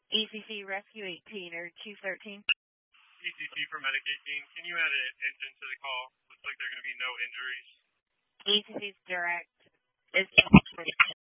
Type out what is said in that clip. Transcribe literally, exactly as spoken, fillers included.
E C C Rescue eighteen or two thirteen. E C C for Medic eighteen. Can you add an engine to the call? Looks like there are going to be no injuries. E C C's direct. Is